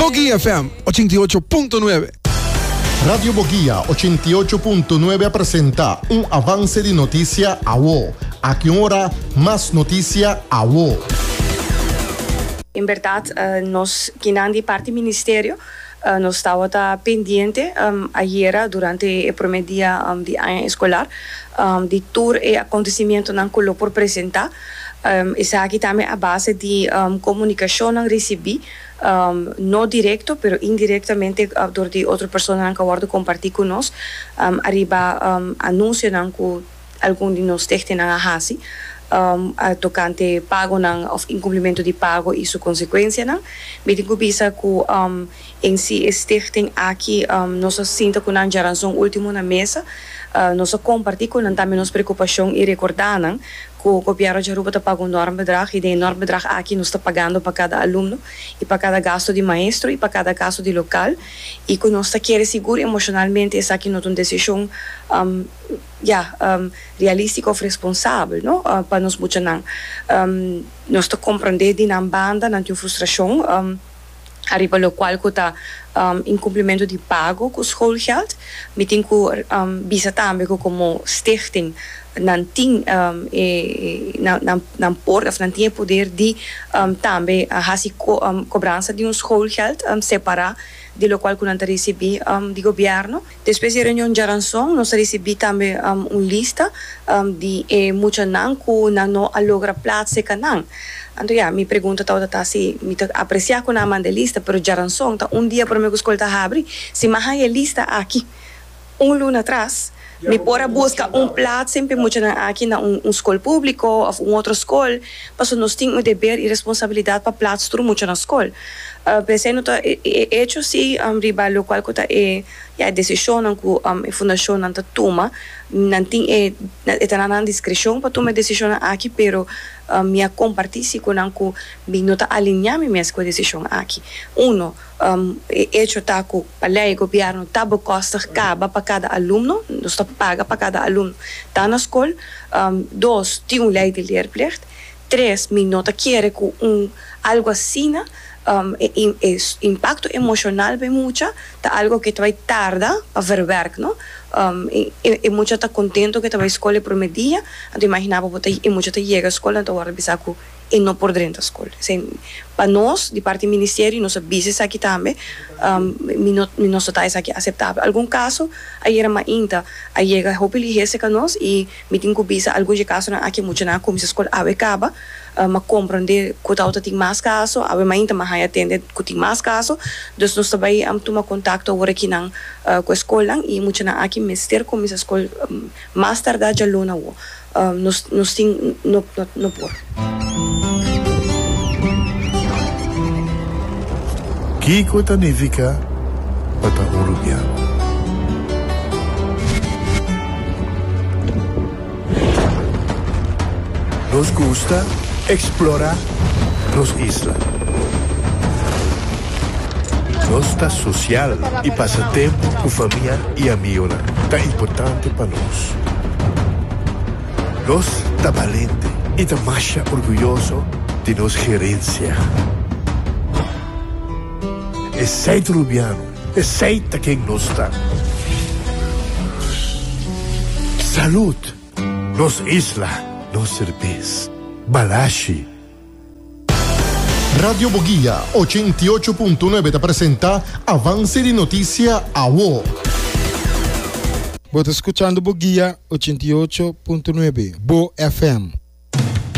Boguía FM 88.9. Radio Boguía 88.9 presenta un avance de noticia a vos. A qué hora más noticia a vos. En verdad, nos quinandi parte ministerio nos estaba pendiente ayer durante el primer día de año escolar de tour y acontecimiento que lo por presentar. Esa aquí también a base de comunicación que recibí, no directo, pero indirectamente door de otra persona que guardo compartir con nos, arriba anuncio que algum de nos techten a hasi. Tocante pago of incumprimento de pago e sua consequência não me tenho bisa que em si stichting aqui nossa sinta com a geração último na mesa nossa compartilhar com também nossa preocupação e recordar não que o governo já ruba paga enorme bedrag e de enorme bedrag aqui nos está pagando para cada aluno e para cada gasto de maestro e para cada gasto de local e que nós está querer seguro emocionalmente essa aqui não uma decisão realística ou responsável, não? Para nós muito não. Nós está compreender de na banda, não tem frustração, arriba lo qual que tá incumprimento de pago com schoolgeld, me tem que bisa também como stichting não tem não pode of não tem poder de também fazer cobrança de schoolgeld separar de lo qual que não recebi de governo. Depois da reunião de geração, nós recebi também lista de muita não que não logra plaatsen que não. Então, me pergunta tá se me apreciar com a manda lista, pero geração tá dia para me escolta abre, se mais a lista aqui luna atrás. Me pora buscar plaats sempre muito aqui na escola pública ou outra escola, mas nós temos o dever e responsabilidade para plaats tudo muito na escola. Pensei no hecho se riba lo qual que a decisão que a fundação não toma, não tem na discrição para tomar decisão aqui, pero minha compartilha com não que me nota alinhar minha com a decisão aqui. Hecho tá que a lei governo tá costa caba para cada aluno, nós tá paga para cada aluno tá na escola. 2 tem lei de leerplicht. 3 me nota quer que algo assim impacto emocional bem muito, tá algo que vai tardar para verwerk, não? E muito tá contento que tá vai escola o primeiro dia, então imaginava que muito tá chega à escola, então agora bisa que e não por dentro da escola. Para nós, de parte do ministério, nossa business aqui também, nós está aqui aceitável. Algum caso, aí era uma inta, aí chega a hopefully que nós e me tem que bisa alguns casos aqui muito na como se a escola acaba, mas compreender que outra tem mais caso, a uma inta mais atender que tem mais caso, então nós também tomar contato agora aqui na com a escola e muito na aqui ministério como se a escola mais tarde já luna nós tem no por. Kiko significa Patahurubiano. Nos gusta explorar las islas. Nos está social y pasatiempo con familia y amigos tan importante para nos. Nos está valiente y está más orgulloso de nos gerencia. Es seid rubiano, es seid quien nos está. Salud, nos isla, nos cerveza, balashi. Radio Boguía 88.9 te presenta avance de noticia a vos. Vos escuchando Boguía 88.9, Bo FM.